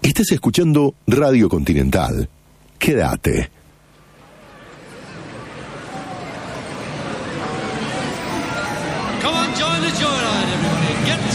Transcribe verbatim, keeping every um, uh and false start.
Estás escuchando Radio Continental. Quédate. Come on, join the joyride, everybody. Get